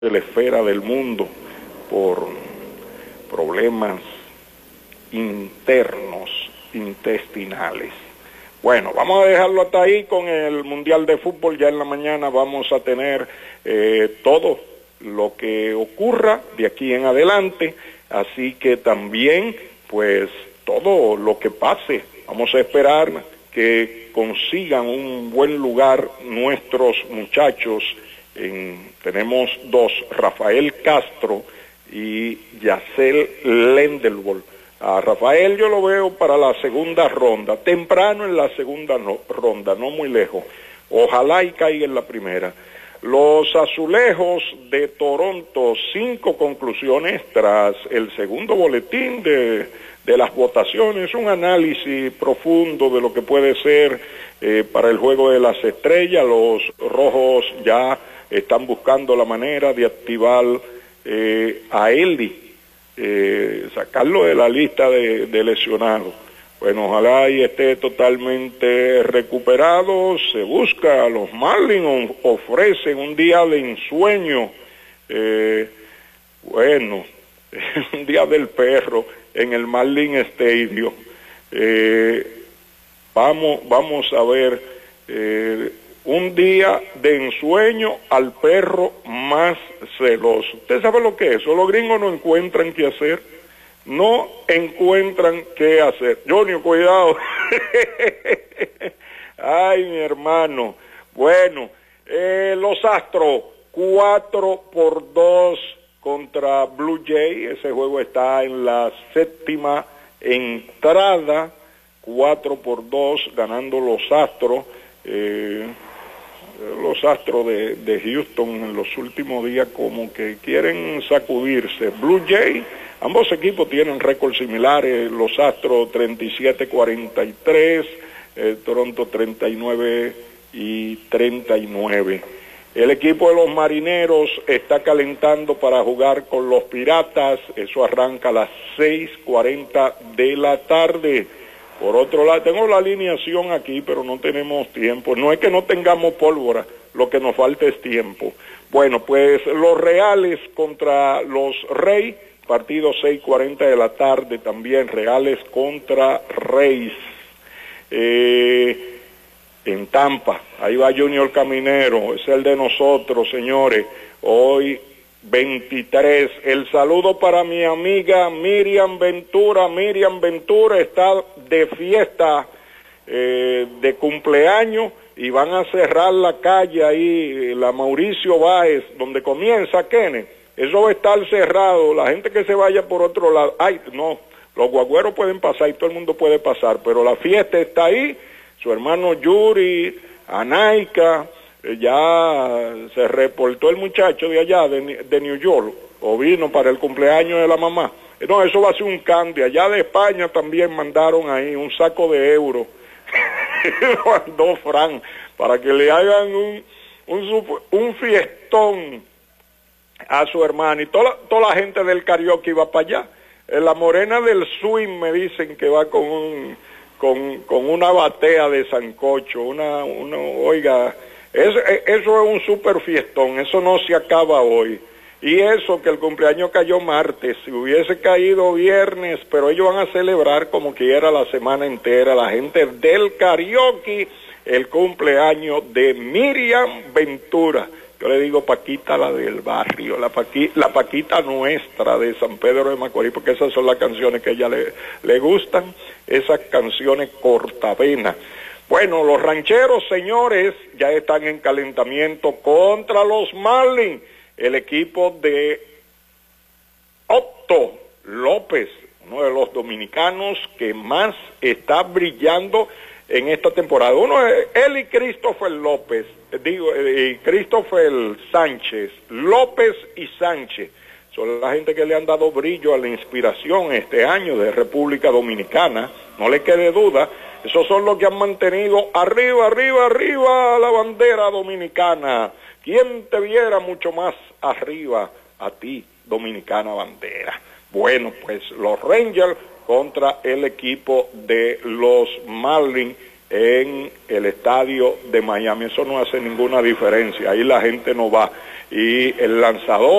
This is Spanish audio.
de la esfera del mundo por problemas internos, intestinales. Bueno, vamos a dejarlo hasta ahí con el Mundial de Fútbol. Ya en la mañana vamos a tener todo lo que ocurra de aquí en adelante, así que también pues todo lo que pase, vamos a esperar que consigan un buen lugar nuestros muchachos. Tenemos dos, Rafael Castro y Yacel Lendelbol. A Rafael yo lo veo para la segunda ronda, temprano en la segunda ronda, no muy lejos. Ojalá y caiga en la primera. Los Azulejos de Toronto, 5 conclusiones tras el segundo boletín de las votaciones, un análisis profundo de lo que puede ser para el juego de las estrellas. Los rojos ya están buscando la manera de activar a Eli, sacarlo de la lista de lesionados. Bueno, ojalá y esté totalmente recuperado. Se busca, los Marlins ofrecen un día de ensueño, bueno, un día del perro en el Marlin Stadium. Vamos a ver un día de ensueño al perro más celoso. ¿Usted sabe lo que es eso? Los gringos no encuentran qué hacer. No encuentran qué hacer. Junior, cuidado. Ay, mi hermano. Bueno, los Astros, 4-2 contra Blue Jay. Ese juego está en la 7ª entrada. 4-2 ganando los Astros. Los Astros de Houston en los últimos días como que quieren sacudirse. Blue Jay, ambos equipos tienen récords similares. Los Astros 37-43, Toronto 39-39. El equipo de los Marineros está calentando para jugar con los Piratas. Eso arranca a las 6:40 de la tarde. Por otro lado, tengo la alineación aquí, pero no tenemos tiempo. No es que no tengamos pólvora, lo que nos falta es tiempo. Bueno, pues los Reales contra los Reyes, partido 6:40 de la tarde también, Reales contra Reyes. En Tampa, ahí va Junior Caminero, es el de nosotros, señores. Hoy 23, el saludo para mi amiga Miriam Ventura. Miriam Ventura está de fiesta de cumpleaños y van a cerrar la calle ahí, la Mauricio Báez, donde comienza Kenneth. Eso va a estar cerrado, la gente que se vaya por otro lado. Ay, no, los guagüeros pueden pasar y todo el mundo puede pasar, pero la fiesta está ahí. Su hermano Yuri, Anaika, ya se reportó el muchacho de allá, de New York, o vino para el cumpleaños de la mamá. No, eso va a ser un cambio. Allá de España también mandaron ahí un saco de euros, mandó Fran, para que le hagan un fiestón a su hermano. Y toda la gente del karaoke va para allá. La morena del swing me dicen que va con una batea de sancocho, oiga, eso es un super fiestón, eso no se acaba hoy. Y eso que el cumpleaños cayó martes, si hubiese caído viernes, pero ellos van a celebrar como quiera la semana entera, la gente del karaoke, el cumpleaños de Miriam Ventura. Yo le digo Paquita, la del barrio, la Paquita nuestra de San Pedro de Macorís, porque esas son las canciones que a ella le gustan, esas canciones cortavenas. Bueno, los Rancheros, señores, ya están en calentamiento contra los Marlins. El equipo de Otto López, uno de los dominicanos que más está brillando en esta temporada. Uno es él y Christopher López, y Christopher Sánchez, López y Sánchez. Son la gente que le han dado brillo a la inspiración este año de República Dominicana, no le quede duda. Esos son los que han mantenido arriba la bandera dominicana. ¿Quién te viera mucho más arriba a ti, dominicana bandera? Bueno, pues los Rangers contra el equipo de los Marlins en el estadio de Miami. Eso no hace ninguna diferencia, ahí la gente no va. y el lanzador